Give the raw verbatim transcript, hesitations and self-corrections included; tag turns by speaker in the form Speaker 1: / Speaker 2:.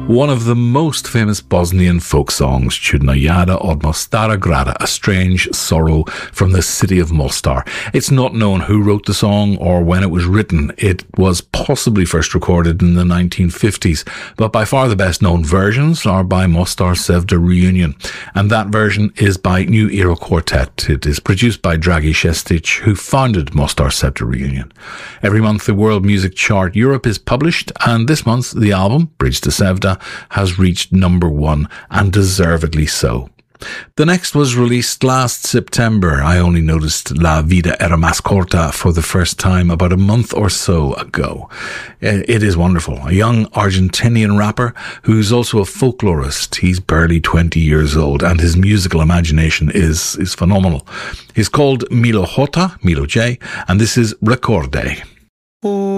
Speaker 1: one of the most famous Bosnian folk songs, Čudna jada od Mostara grada, a strange sorrow from the city of Mostar. It's not known who wrote the song or when it was written. It was possibly first recorded in the nineteen fifties, but by far the best known versions are by Mostar Sevda Reunion, and that version is by New Era Quartet. It is produced by Dragi Šestić, who founded Mostar Sevda Reunion. Every month the World Music Chart Europe is published, and this month the album, Bridge to Sevda, has reached number one, and deservedly so. The next was released last September. I only noticed La Vida Era Más Corta for the first time about a month or so ago. It is wonderful. A young Argentinian rapper who's also a folklorist. He's barely twenty years old, and his musical imagination is, is phenomenal. He's called Milo J, Milo J, and this is Recorde.